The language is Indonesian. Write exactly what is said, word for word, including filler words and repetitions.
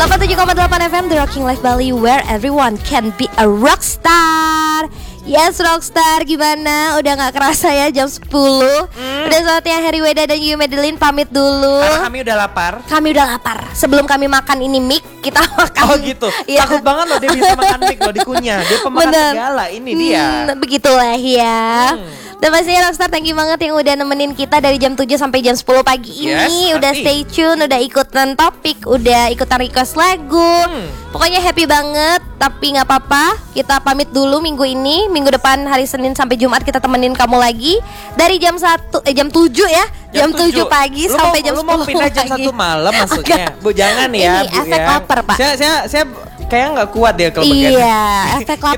delapan puluh tujuh koma delapan F M The Rocking Life Bali, where everyone can be a rockstar. Yes Rockstar, gimana? Udah gak kerasa ya jam sepuluh. hmm. Udah saatnya Harry Weda dan Yu Madeline pamit dulu. Karena kami udah lapar. Kami udah lapar. Sebelum kami makan ini mik, kita makan. Oh gitu, ya. Takut banget loh dia bisa makan mik loh, dikunyah. Dia pemakan Bener. segala, ini dia. hmm, Begitulah ya. hmm. Dan pastinya Rockstar, thank you banget yang udah nemenin kita dari jam tujuh sampai jam sepuluh pagi ini. Yes, udah pasti. Stay tune, udah ikutan topik, udah ikutan request lagu. hmm. Pokoknya happy banget. Tapi gak apa-apa, kita pamit dulu minggu ini. Minggu depan hari Senin sampai Jumat kita temenin kamu lagi dari jam satu eh jam tujuh ya. Jam, jam tujuh pagi lu sampai mau, jam sepuluh pagi. Lu mau pindah jam satu malam maksudnya? Bu jangan ya. Ini Bu, efek ya. lapar Pak. Saya saya saya kayak nggak kuat ya kalau iya, efek lapar.